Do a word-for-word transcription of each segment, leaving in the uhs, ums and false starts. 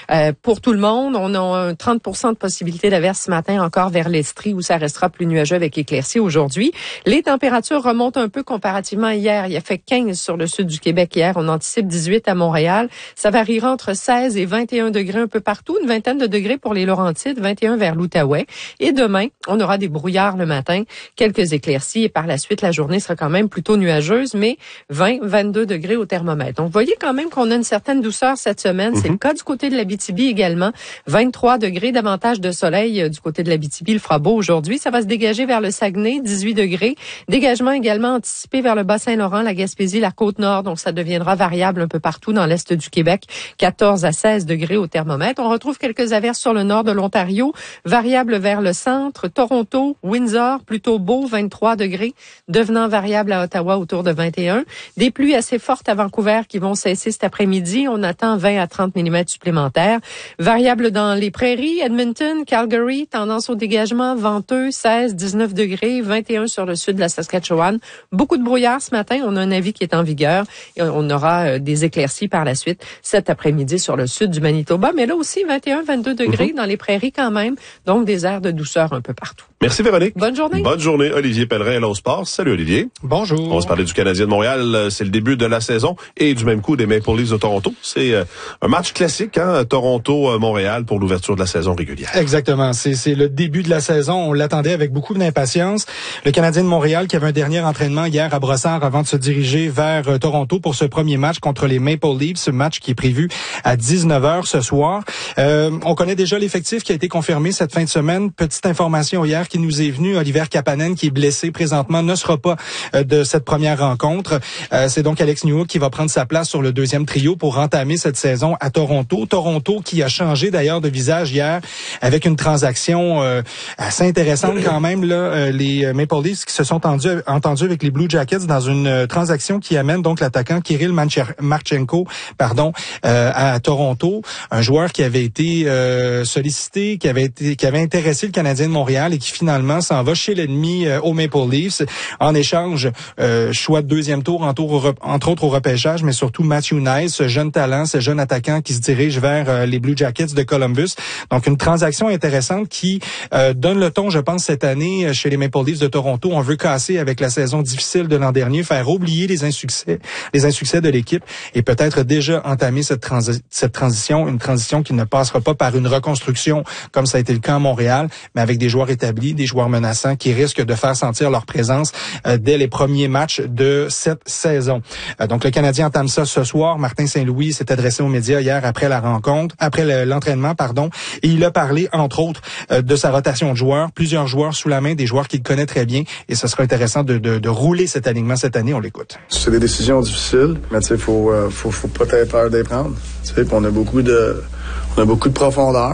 euh, pour tout le monde. On a trente pour cent de possibilité d'averse ce matin encore vers l'Estrie où ça restera plus nuageux avec éclaircies aujourd'hui. Les températures remontent un peu comparativement à hier. Il a fait quinze sur le sud du Québec hier. On anticipe dix-huit à Montréal. Ça variera entre seize et vingt et un degrés un peu partout. Une vingtaine de degrés pour les Laurentides, vingt et un vers l'Outaouais. Et demain, on aura des brouillards le matin, quelques éclaircies et par la suite, la journée sera quand même plutôt nuageuse, mais vingt, vingt-deux degrés au thermomètre. Donc, vous voyez quand même qu'on a une certaine douceur cette semaine. Mm-hmm. C'est le cas du côté de l'Abitibi également. vingt-trois degrés, davantage de soleil du côté de l'Abitibi. Il fera beau aujourd'hui. Ça va se dégager vers le Saguenay, dix-huit degrés. Dégagement également anticipé vers le Bas-Saint-Laurent, la Gaspésie, la Côte-Nord. Donc, ça deviendra variable un peu partout dans l'est du Québec. quatorze à seize degrés au thermomètre. On retrouve quelques averses sur le nord de l'Ontario. Variable vers le centre. Toronto, Windsor, plutôt beau, vingt-trois degrés. Devenant variable à Ottawa autour de vingt et un. Des pluies assez fortes à Vancouver qui vont cesser cet après-midi. On attend vingt à trente millimètres supplémentaires. Variable dans les prairies, Edmonton, Calgary, tendance au dégagement, venteux, seize, dix-neuf degrés, vingt et un sur le sud de la Saskatchewan. Beaucoup de brouillard ce matin. On a un avis qui est en vigueur. Et on aura des éclaircies par la suite cet après-midi sur le sud du Manitoba. Mais là aussi, vingt et un, vingt-deux degrés mm-hmm. dans les prairies quand même. Donc, des airs de douceur un peu partout. Merci Véronique. Bonne journée. Bonne journée. Olivier Pellerin, Hello Sport. Salut Olivier. Bonjour. On va se parler du Canadien de Montréal. C'est le début de la saison et du même coup des Maple Leafs de Toronto. C'est euh, un match classique, hein, Toronto-Montréal pour l'ouverture de la saison régulière. Exactement. C'est, c'est le début de la saison. On l'attendait avec beaucoup d'impatience. Le Canadien de Montréal qui avait un dernier entraînement hier à Brossard avant de se diriger vers euh, Toronto pour ce premier match contre les Maple Leafs. Ce match qui est prévu à dix-neuf heures ce soir. Euh, on connaît déjà l'effectif qui a été confirmé cette fin de semaine. Petite information hier qui nous est venue. Oliver Kapanen, qui est blessé présentement, ne sera pas euh, de cette première rencontre. Euh, c'est donc Alex Newhook qui va prendre sa place sur le deuxième trio pour entamer cette saison à Toronto. Toronto qui a changé d'ailleurs de visage hier avec une transaction euh, assez intéressante quand même. Là, euh, les Maple Leafs qui se sont entendus, entendus avec les Blue Jackets dans une euh, transaction qui amène donc l'attaquant Kirill Marchenko pardon, euh, à Toronto. Un joueur qui avait été euh, sollicité, qui avait été, qui avait intéressé le Canadien de Montréal et qui finalement s'en va chez l'ennemi euh, aux Maple Leafs. En échange, euh, choix de deuxième tour, entre, entre autres au repêchage, mais surtout Matthew Nice, ce jeune talent, ce jeune attaquant qui se dirige vers euh, les Blue Jackets de Columbus. Donc une transaction intéressante qui euh, donne le ton, je pense, cette année chez les Maple Leafs de Toronto. On veut casser avec la saison difficile de l'an dernier, faire oublier les insuccès, les insuccès de l'équipe et peut-être déjà entamer cette, transi- cette transition, une transition qui ne passera pas par une reconstruction comme ça a été le cas à Montréal, mais avec des joueurs établis, des joueurs menaçants qui risquent de faire sentir leur présence euh, dès les premiers matchs de cette saison. Euh, donc le Canadien entame ça ce soir. Martin Saint-Louis s'est adressé aux médias hier après la rencontre, après le, l'entraînement, pardon, et il a parlé entre autres euh, de sa rotation de joueurs, plusieurs joueurs sous la main, des joueurs qu'il connaît très bien, et ce sera intéressant de, de, de rouler cet alignement cette année. On l'écoute. C'est des décisions difficiles, mais tu sais, faut, euh, faut, faut pas être peur d'y prendre. Tu sais, on a beaucoup de, on a beaucoup de profondeur,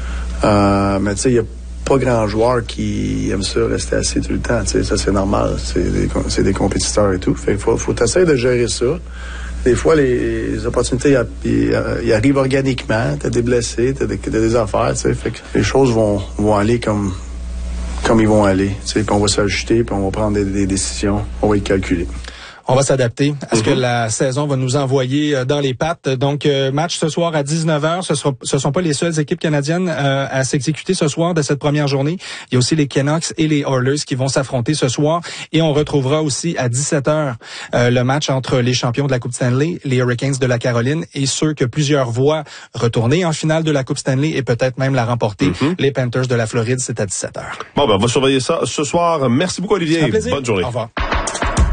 euh, mais tu sais, il y a pas grand joueur qui aime ça rester assis tout le temps. Tu sais, ça c'est normal. C'est des, c'est des compétiteurs et tout. Fait qu'il faut, faut essayer de gérer ça. Des fois, les, les opportunités ils arrivent organiquement. T'as des blessés, t'as des, t'as des affaires. Tu sais, fait que les choses vont, vont aller comme, comme ils vont aller. Tu sais, puis on va s'ajuster, puis on va prendre des, des décisions. On va y calculer. On va s'adapter à ce mm-hmm. que la saison va nous envoyer dans les pattes. Donc, euh, match ce soir à dix-neuf heures. Ce sera, ce sont pas les seules équipes canadiennes euh, à s'exécuter ce soir de cette première journée. Il y a aussi les Canucks et les Oilers qui vont s'affronter ce soir. Et on retrouvera aussi à dix-sept heures euh, le match entre les champions de la Coupe Stanley, les Hurricanes de la Caroline, et ceux que plusieurs voient retourner en finale de la Coupe Stanley et peut-être même la remporter, mm-hmm. les Panthers de la Floride. C'est à dix-sept heures. Bon, ben on va surveiller ça ce soir. Merci beaucoup, Olivier. Un plaisir. Bonne journée. Au revoir.